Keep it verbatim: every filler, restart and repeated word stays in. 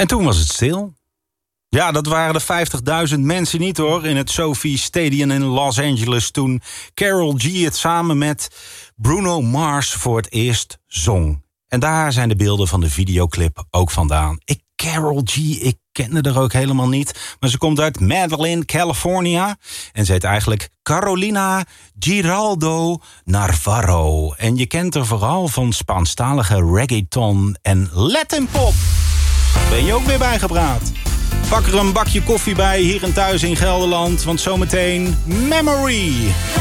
En toen was het stil. Ja, dat waren de vijftigduizend mensen niet hoor, in het SoFi Stadium in Los Angeles toen Karol G het samen met Bruno Mars voor het eerst zong. En daar zijn de beelden van de videoclip ook vandaan. Ik, Karol G, ik kende haar ook helemaal niet, maar ze komt uit Medellin, California. En ze heet eigenlijk Carolina Giraldo Navarro. En je kent haar vooral van Spaanstalige reggaeton en Latin pop. Ben je ook weer bijgepraat? Pak er een bakje koffie bij hier en thuis in Gelderland, want zometeen Memory.